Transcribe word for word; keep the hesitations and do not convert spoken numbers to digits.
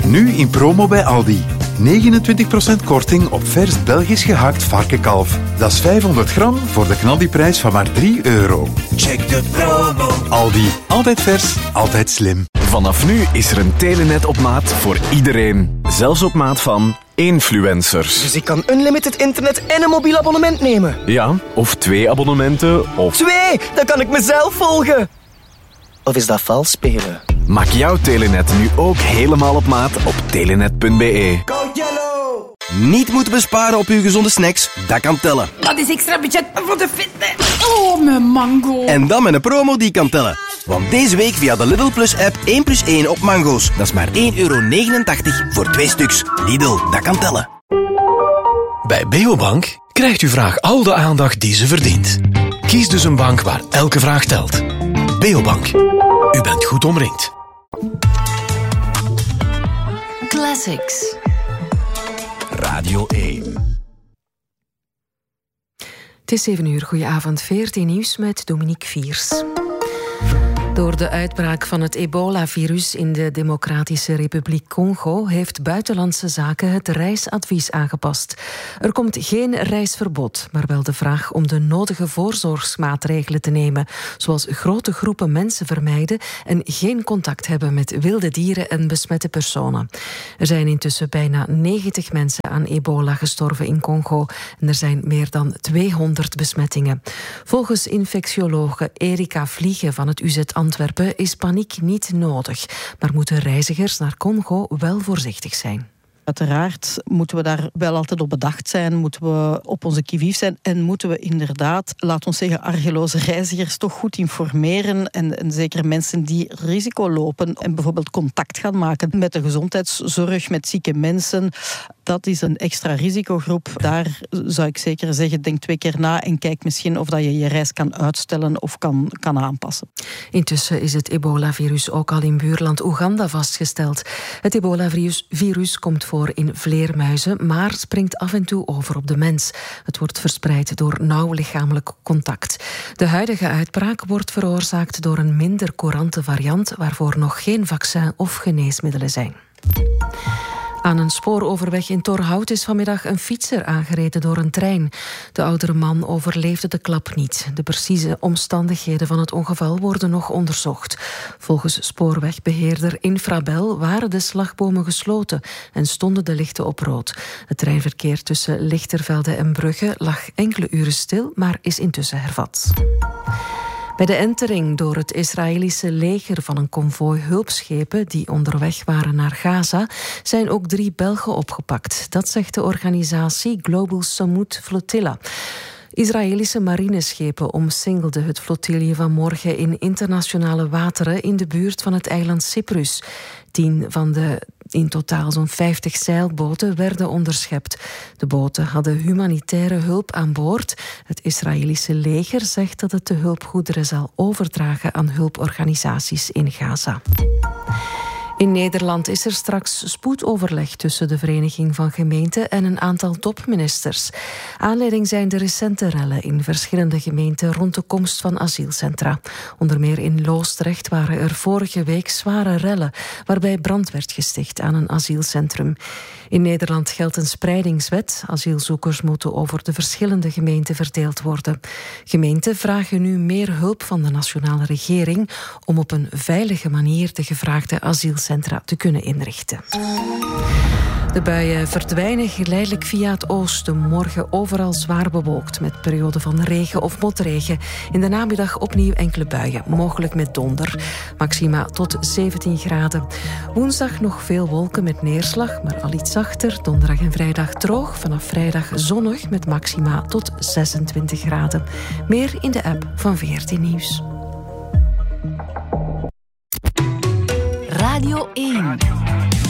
Nu in promo bij Aldi. negenentwintig procent korting op vers Belgisch gehakt varkenkalf. Dat is vijfhonderd gram voor de knaldiprijs van maar drie euro. Check de promo. Aldi. Altijd vers, altijd slim. Vanaf nu is er een Telenet op maat voor iedereen. Zelfs op maat van influencers. Dus ik kan unlimited internet en een mobiel abonnement nemen? Ja, of twee abonnementen, of... Twee! Dan kan ik mezelf volgen! Of is dat vals spelen? Maak jouw Telenet nu ook helemaal op maat op telenet punt b e. Go Yellow! Niet moeten besparen op uw gezonde snacks, dat kan tellen. Dat is extra budget voor de fitness. Oh, mijn mango. En dan met een promo die kan tellen. Want deze week via de Lidl Plus app één plus één op mango's. Dat is maar één euro negenentachtig voor twee stuks. Lidl, dat kan tellen. Bij Beobank krijgt uw vraag al de aandacht die ze verdient. Kies dus een bank waar elke vraag telt. Beobank. U bent goed omringd. Classics. Radio één. Het is zeven uur. Goedenavond. veertien nieuws met Dominique Viers. Door de uitbraak van het ebola-virus in de Democratische Republiek Congo heeft Buitenlandse Zaken het reisadvies aangepast. Er komt geen reisverbod, maar wel de vraag om de nodige voorzorgsmaatregelen te nemen, zoals grote groepen mensen vermijden en geen contact hebben met wilde dieren en besmette personen. Er zijn intussen bijna negentig mensen aan ebola gestorven in Congo en er zijn meer dan tweehonderd besmettingen. Volgens infectiologe Erika Vliegen van het U Z Antwerpen is paniek niet nodig, maar moeten reizigers naar Congo wel voorzichtig zijn. Uiteraard moeten we daar wel altijd op bedacht zijn, moeten we op onze qui-vive zijn en moeten we inderdaad, laat ons zeggen, argeloze reizigers toch goed informeren en, en zeker mensen die risico lopen en bijvoorbeeld contact gaan maken met de gezondheidszorg, met zieke mensen. Dat is een extra risicogroep. Daar zou ik zeker zeggen, denk twee keer na en kijk misschien of dat je je reis kan uitstellen of kan, kan aanpassen. Intussen is het ebola-virus ook al in buurland Oeganda vastgesteld. Het ebola-virus komt voor in vleermuizen, maar springt af en toe over op de mens. Het wordt verspreid door nauw lichamelijk contact. De huidige uitbraak wordt veroorzaakt door een minder courante variant waarvoor nog geen vaccin of geneesmiddelen zijn. Aan een spooroverweg in Torhout is vanmiddag een fietser aangereden door een trein. De oudere man overleefde de klap niet. De precieze omstandigheden van het ongeval worden nog onderzocht. Volgens spoorwegbeheerder Infrabel waren de slagbomen gesloten en stonden de lichten op rood. Het treinverkeer tussen Lichtervelde en Brugge lag enkele uren stil, maar is intussen hervat. Bij de entering door het Israëlische leger van een konvooi hulpschepen die onderweg waren naar Gaza zijn ook drie Belgen opgepakt. Dat zegt de organisatie Global Samut Flotilla. Israëlische marineschepen omsingelden het flotille vanmorgen in internationale wateren in de buurt van het eiland Cyprus. Tien van de in totaal zo'n vijftig zeilboten werden onderschept. De boten hadden humanitaire hulp aan boord. Het Israëlische leger zegt dat het de hulpgoederen zal overdragen aan hulporganisaties in Gaza. In Nederland is er straks spoedoverleg tussen de Vereniging van Gemeenten en een aantal topministers. Aanleiding zijn de recente rellen in verschillende gemeenten rond de komst van asielcentra. Onder meer in Loosdrecht waren er vorige week zware rellen, waarbij brand werd gesticht aan een asielcentrum. In Nederland geldt een spreidingswet. Asielzoekers moeten over de verschillende gemeenten verdeeld worden. Gemeenten vragen nu meer hulp van de nationale regering om op een veilige manier de gevraagde asielcentra te kunnen inrichten. De buien verdwijnen geleidelijk via het oosten. Morgen overal zwaar bewolkt met perioden van regen of motregen. In de namiddag opnieuw enkele buien, mogelijk met donder. Maxima tot zeventien graden. Woensdag nog veel wolken met neerslag, maar al iets zachter. Donderdag en vrijdag droog. Vanaf vrijdag zonnig met maxima tot zesentwintig graden. Meer in de app van V R T Nieuws. Radio één.